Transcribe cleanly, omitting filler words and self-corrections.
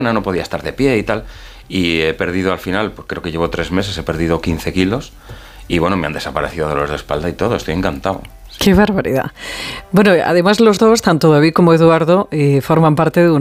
no podía estar de pie y tal, y he perdido al final, pues creo que llevo 3 meses, he perdido 15 kilos, y bueno, me han desaparecido dolores de espalda y todo, estoy encantado. ¡Qué barbaridad! Bueno, además los dos, tanto David como Eduardo, forman parte de